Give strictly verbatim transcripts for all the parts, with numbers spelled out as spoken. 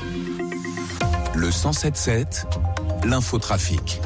Le cent sept sept, l'infotrafic.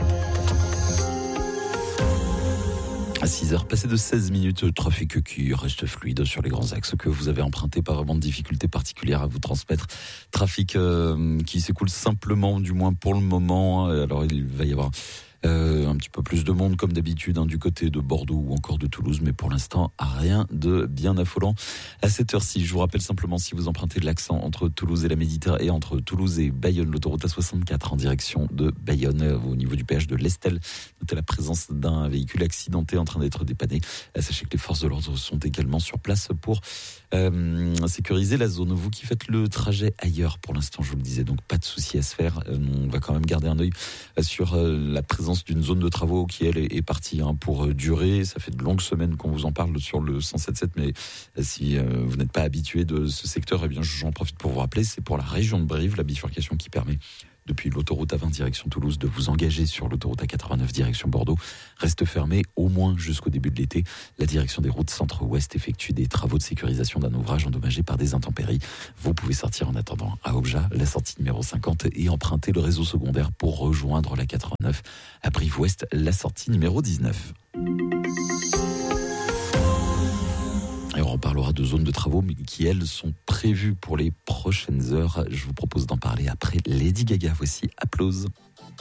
À six heures, passé de seize minutes, le trafic qui reste fluide sur les grands axes que vous avez empruntés, pas vraiment de difficultés particulières à vous transmettre. Trafic euh, qui s'écoule simplement, du moins pour le moment. Alors il va y avoir Euh, un petit peu plus de monde comme d'habitude hein, du côté de Bordeaux ou encore de Toulouse, mais pour l'instant rien de bien affolant à cette heure-ci. Je vous rappelle simplement, si vous empruntez l'accent entre Toulouse et la Méditerranée, et entre Toulouse et Bayonne, l'autoroute A soixante-quatre en direction de Bayonne au niveau du péage de l'Estel, notez la présence d'un véhicule accidenté en train d'être dépanné. Sachez que les forces de l'ordre sont également sur place pour euh, sécuriser la zone. Vous qui faites le trajet ailleurs, pour l'instant je vous le disais, donc pas de souci à se faire. Euh, on va quand même garder un œil sur euh, la présence d'une zone de travaux qui elle est partie hein, pour durer. Ça fait de longues semaines qu'on vous en parle sur le cent sept sept, mais si euh, vous n'êtes pas habitué de ce secteur, eh bien j'en profite pour vous rappeler, c'est pour la région de Brive, la bifurcation qui permet depuis l'autoroute A vingt direction Toulouse de vous engager sur l'autoroute A quatre-vingt-neuf direction Bordeaux reste fermée au moins jusqu'au début de l'été. La direction des routes centre-ouest effectue des travaux de sécurisation d'un ouvrage endommagé par des intempéries. Vous pouvez sortir en attendant à Obja, la sortie numéro cinquante, et emprunter le réseau secondaire pour rejoindre la quatre-vingt-neuf. À Brive-Ouest, la sortie numéro dix-neuf. Et on reparlera de zones de travaux mais qui, elles, sont prévues pour les prochaines heures. Je vous propose d'en parler après Lady Gaga. Voici Applause.